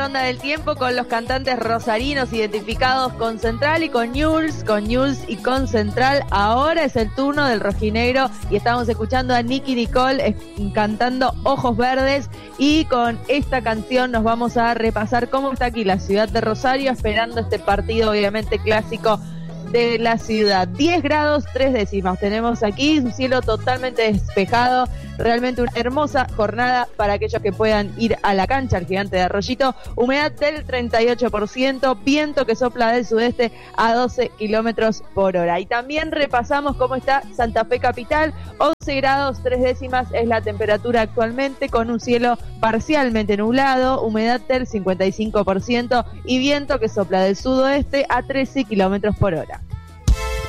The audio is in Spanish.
Ronda del tiempo con los cantantes rosarinos identificados con Central y con Newell's y con Central. Ahora es el turno del rojinegro y estamos escuchando a Nicky Nicole cantando Ojos Verdes, y con esta canción nos vamos a repasar cómo está aquí la ciudad de Rosario esperando este partido obviamente clásico de la ciudad. 10 grados 3 décimas tenemos aquí, un cielo totalmente despejado, realmente una hermosa jornada para aquellos que puedan ir a la cancha, al Gigante de Arroyito. Humedad del 38%, viento que sopla del sudeste a 12 kilómetros por hora. Y también repasamos cómo está Santa Fe capital. 11 grados 3 décimas es la temperatura actualmente, con un cielo parcialmente nublado, humedad del 55% y viento que sopla del sudoeste a 13 kilómetros por hora.